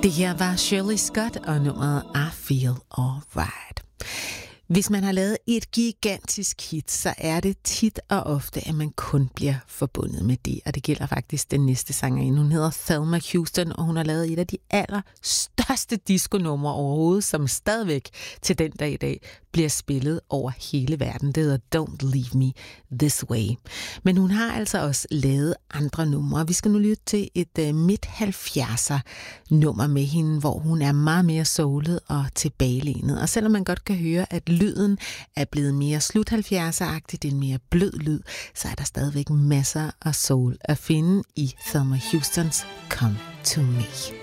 Det her var Shirley Scott og nummeret I Feel Alright. Hvis man har lavet et gigantisk hit, så er det tit og ofte, at man kun bliver forbundet med det. Og det gælder faktisk den næste sangerinde. Hun hedder Thelma Houston, og hun har lavet et af de allerstørste diskonumre overhovedet, som stadigvæk til den dag i dag bliver spillet over hele verden. Det hedder Don't Leave Me This Way. Men hun har altså også lavet andre numre. Vi skal nu lytte til et midt-70'er nummer med hende, hvor hun er meget mere soulet og tilbagelænet. Og selvom man godt kan høre, at lyden er blevet mere slut-70'er-agtig, det er en mere blød lyd, så er der stadigvæk masser af soul at finde i Thelma Houstons Come To Me.